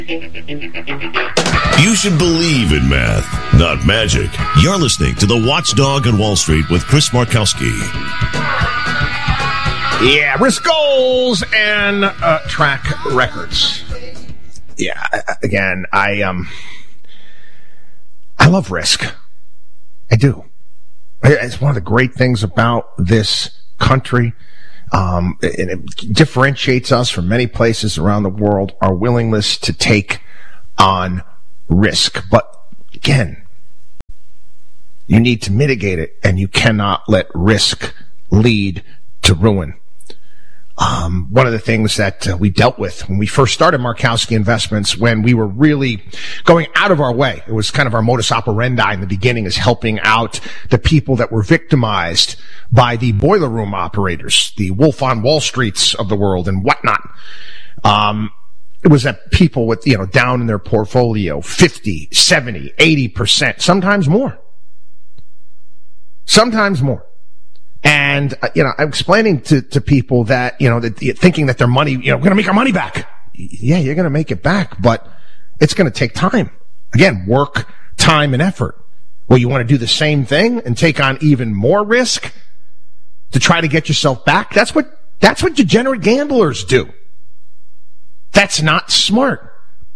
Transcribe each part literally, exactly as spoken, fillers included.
You should believe in math, not magic. You're listening to The Watchdog on Wall Street with Chris Markowski. Yeah, risk goals and uh, track records. Yeah, again, I um, I love risk. I do. It's one of the great things about this country. Um, and it differentiates us from many places around the world, our willingness to take on risk. But again, you need to mitigate it, and you cannot let risk lead to ruin. Um, one of the things that uh, we dealt with when we first started Markowski Investments, when we were really going out of our way, it was kind of our modus operandi in the beginning, is helping out the people that were victimized by the boiler room operators, the Wolf on Wall Streets of the world and whatnot. Um, it was that people with, you know, down in their portfolio, fifty, seventy, eighty percent, sometimes more. Sometimes more. And, uh, you know, I'm explaining to, to people that, you know, that thinking that their money, you know, we're going to make our money back. Yeah, you're going to make it back, but it's going to take time. Again, work, time, and effort. Well, you want to do the same thing and take on even more risk to try to get yourself back? That's what, that's what degenerate gamblers do. That's not smart.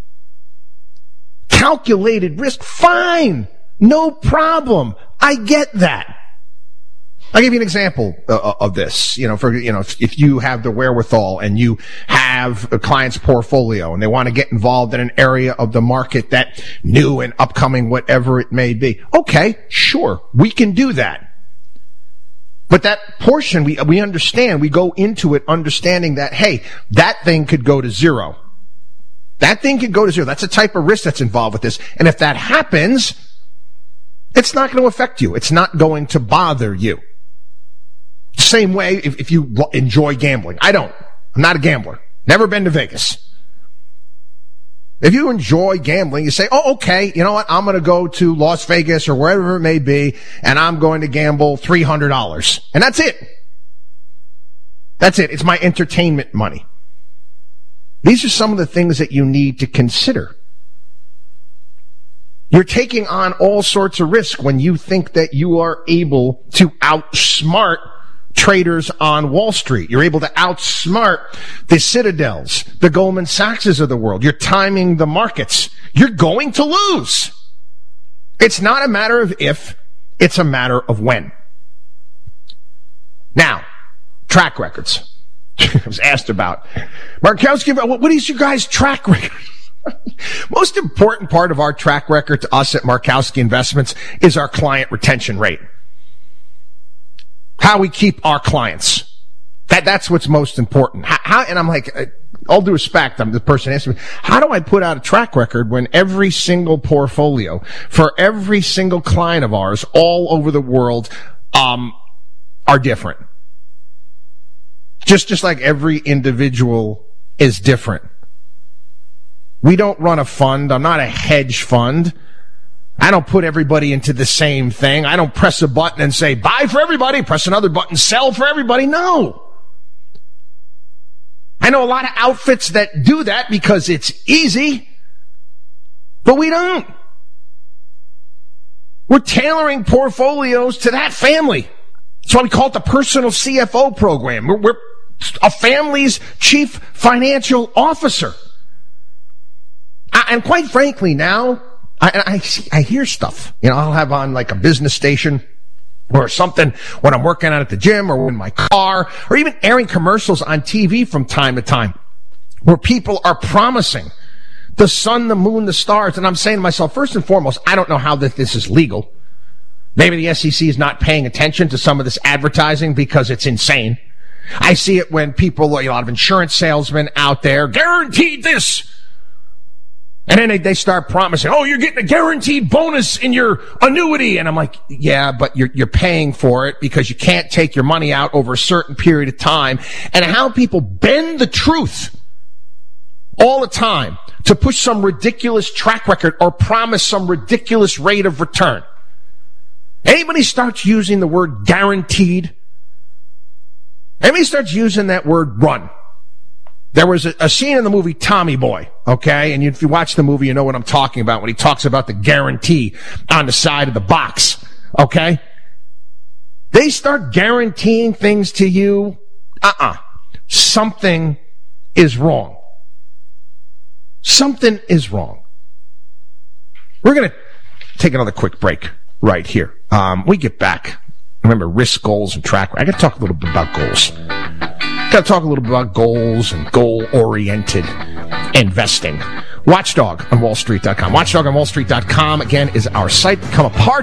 Calculated risk, fine. No problem. I get that. I'll give you an example uh, of this. You know, for, you know, if, if you have the wherewithal and you have a client's portfolio and they want to get involved in an area of the market that new and upcoming, whatever it may be. Okay, sure. We can do that. But that portion, we, we understand, we go into it understanding that, hey, that thing could go to zero. That thing could go to zero. That's a type of risk that's involved with this. And if that happens, it's not going to affect you. It's not going to bother you. Same way if, if you enjoy gambling. I don't. I'm not a gambler. Never been to Vegas. If you enjoy gambling, you say, oh, okay, you know what? I'm going to go to Las Vegas or wherever it may be, and I'm going to gamble three hundred dollars. And that's it. That's it. It's my entertainment money. These are some of the things that you need to consider. You're taking on all sorts of risk when you think that you are able to outsmart traders on Wall Street. You're able to outsmart the Citadels, the Goldman Sachses of the world. You're timing the markets. You're going to lose. It's not a matter of if, it's a matter of when. Now, track records. I was asked about. Markowski, what is your guys' track record? Most important part of our track record to us at Markowski Investments is our client retention rate. How we keep our clients. That, that's what's most important. How, how, and I'm like, all due respect, I'm the person asking me, how do I put out a track record when every single portfolio for every single client of ours all over the world, um, are different? Just, just like every individual is different. We don't run a fund. I'm not a hedge fund. I don't put everybody into the same thing. I don't press a button and say, buy for everybody, press another button, sell for everybody. No. I know a lot of outfits that do that because it's easy, but we don't. We're tailoring portfolios to that family. That's why we call it the personal C F O program. We're, we're a family's chief financial officer. I, and quite frankly now, I, I, see, I hear stuff. You know, I'll have on like a business station or something when I'm working out at the gym or in my car or even airing commercials on T V from time to time where people are promising the sun, the moon, the stars. And I'm saying to myself, first and foremost, I don't know how that this is legal. Maybe the S E C is not paying attention to some of this advertising because it's insane. I see it when people, you know, a lot of insurance salesmen out there, guaranteed this. And then they, they start promising, oh, you're getting a guaranteed bonus in your annuity. And I'm like, yeah, but you're, you're paying for it because you can't take your money out over a certain period of time. And how people bend the truth all the time to push some ridiculous track record or promise some ridiculous rate of return. Anybody starts using the word guaranteed, anybody starts using that word run, There was a, a scene in the movie Tommy Boy, okay? And you, if you watch the movie, you know what I'm talking about when he talks about the guarantee on the side of the box, okay? They start guaranteeing things to you. Uh-uh. Something is wrong. Something is wrong. We're going to take another quick break right here. Um, we get back. Remember, risk, goals, and track. I got to talk a little bit about goals. Got to talk a little bit about goals and goal-oriented investing. Watchdog on wall street dot com. watchdog on wall street dot com, again, is our site. Become a part